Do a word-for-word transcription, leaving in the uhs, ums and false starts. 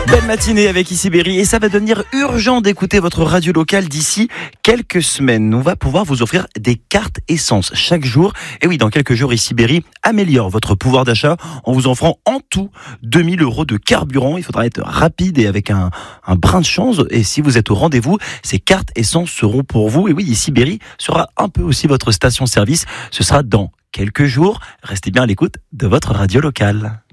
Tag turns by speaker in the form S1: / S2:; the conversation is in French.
S1: Belle matinée avec Ici Berry et ça va devenir urgent d'écouter votre radio locale d'ici quelques semaines. On va pouvoir vous offrir des cartes essence chaque jour. Et oui, dans quelques jours, Ici Berry améliore votre pouvoir d'achat en vous offrant en tout deux mille euros de carburant. Il faudra être rapide et avec un, un brin de chance. Et si vous êtes au rendez-vous, ces cartes essence seront pour vous. Et oui, Ici Berry sera un peu aussi votre station-service. Ce sera dans quelques jours. Restez bien à l'écoute de votre radio locale.